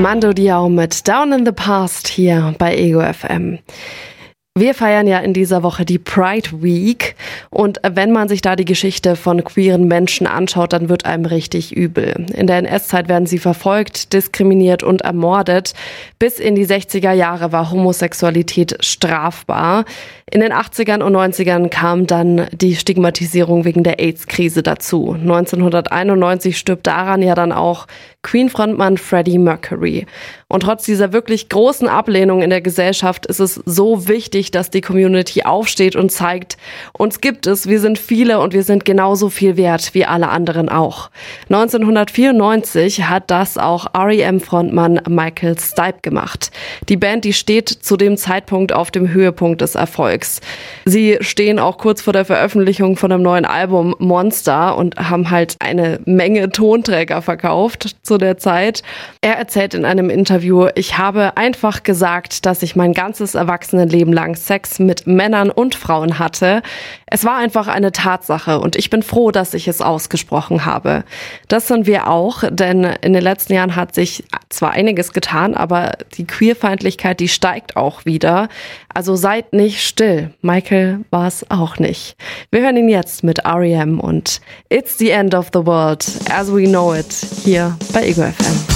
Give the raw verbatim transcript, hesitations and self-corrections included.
Mando Diao mit Down in the Past hier bei Ego F M. Wir feiern ja in dieser Woche die Pride Week und wenn man sich da die Geschichte von queeren Menschen anschaut, dann wird einem richtig übel. In der N S-Zeit werden sie verfolgt, diskriminiert und ermordet. Bis in die sechziger Jahre war Homosexualität strafbar. In den achtzigern und neunzigern kam dann die Stigmatisierung wegen der AIDS-Krise dazu. neunzehnhunderteinundneunzig stirbt daran ja dann auch Queen-Frontmann Freddie Mercury. Und trotz dieser wirklich großen Ablehnung in der Gesellschaft ist es so wichtig, dass die Community aufsteht und zeigt, uns gibt es, wir sind viele und wir sind genauso viel wert wie alle anderen auch. neunzehnhundertvierundneunzig hat das auch R E M-Frontmann Michael Stipe gemacht. Die Band, die steht zu dem Zeitpunkt auf dem Höhepunkt des Erfolgs. Sie stehen auch kurz vor der Veröffentlichung von einem neuen Album Monster und haben halt eine Menge Tonträger verkauft zu der Zeit. Er erzählt in einem Interview, ich habe einfach gesagt, dass ich mein ganzes Erwachsenenleben lang Sex mit Männern und Frauen hatte. Es war einfach eine Tatsache und ich bin froh, dass ich es ausgesprochen habe. Das sind wir auch, denn in den letzten Jahren hat sich zwar einiges getan, aber die Queerfeindlichkeit, die steigt auch wieder. Also seid nicht still. Michael war es auch nicht. Wir hören ihn jetzt mit R E M und It's the End of the World as we know it hier bei Ego F M.